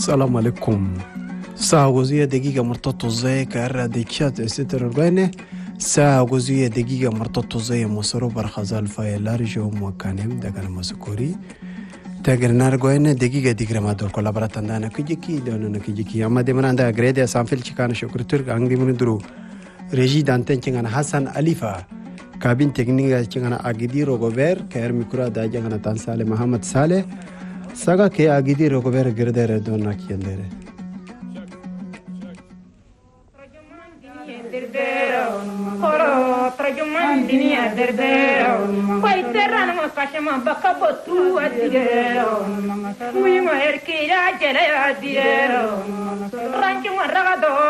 السلام عليكم. ساعة وزية دقيقة مرتطو زي كأرى ديكشات استر البينة. ساعة وزية دقيقة مرتطو زي مصرو برخزال فاي لارجو موكانيم دقنا مسكوري. تاگر نارگوینه دقیقه دیگر ما دور کلا برات اندانا کجکی دانو کجکی اما دمنا اندا گریده سامفل چکان شکر ترک انگی من درو رژی دانتن چنگان حسن الیفا کابین تکنیکا چنگان اگیدی روگوبر کهر میکرا دا چنگان تان ساله محمد ساله ساگا که اگیدی روگوبر گرده دونا کیندره Trajuman dunia derdero, koi terran mo kashma bakabotu adiro, mui mo erkira jela adiro, ranchu mo ragado.